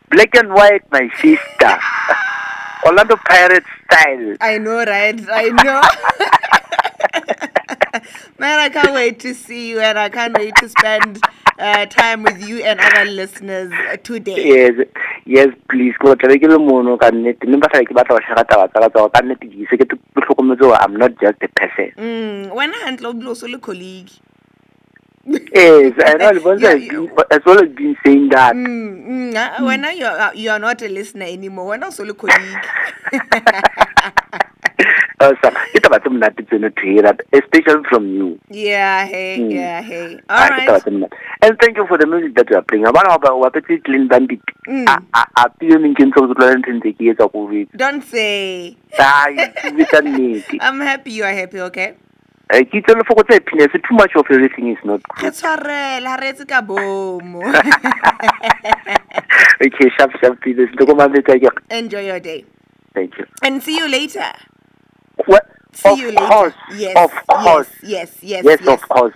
Black and white, my sister. Orlando Pirates style. I know, right? I know. Man, I can't wait to see you, and I can't wait to spend time with you and our listeners today. Yes, please. Ko tla ke le mono ka nnete mme ba sa ke batla go shaka taba tsa ka nnete ke se ke tlhokometse gore I'm not just a person. When I handle also a colleague. Yes, I know Yeah, as well as been saying that. when you're not a listener anymore, when also a colleague. So, it's about them that to hear that, especially from you. Yeah, hey, yeah, hey. All Ah, right. and thank you for the music that you are playing. About what it is, Clean Bandit. I feel in Kinso Learn in the years of COVID. Don't say. I'm I'm happy you are happy, okay? tell for what's happiness. Too much of everything is not good. Okay, sharp, please. Enjoy your day. Thank you. And see you later. What? See you later. Course. Yes. Of course. Yes. Yes, of course.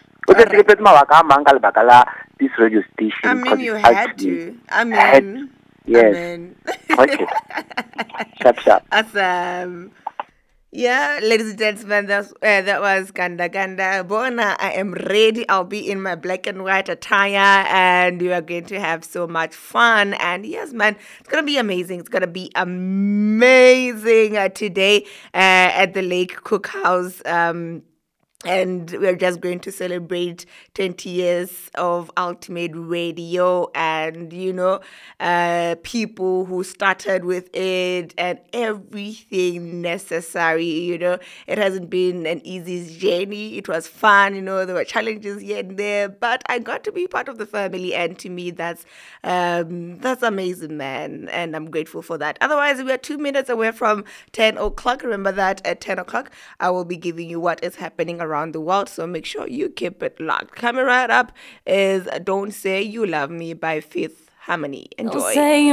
This radio station. I mean, you had to. I mean, yes. Amen. Okay. Sharp. Awesome. Yeah, ladies and gentlemen, that was Ganda Ganda. Bona, I am ready. I'll be in my black and white attire, and we are going to have so much fun. And yes, man, it's going to be amazing. It's going to be amazing today at the Lake Cookhouse. And we're just going to celebrate 20 years of Ultimate Radio and, people who started with it and everything necessary. It hasn't been an easy journey. It was fun. There were challenges here and there, but I got to be part of the family. And to me, that's amazing, man. And I'm grateful for that. Otherwise, we are 2 minutes away from 10 o'clock. Remember that at 10 o'clock, I will be giving you what is happening around the world, so make sure you keep it locked. Coming right up is Don't Say You Love Me by Fifth Harmony. Enjoy.